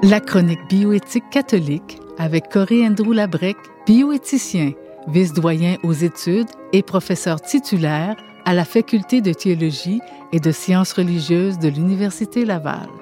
La chronique bioéthique catholique avec Corey Andrew Labrec, bioéthicien, vice-doyen aux études et professeur titulaire à la Faculté de théologie et de sciences religieuses de l'Université Laval.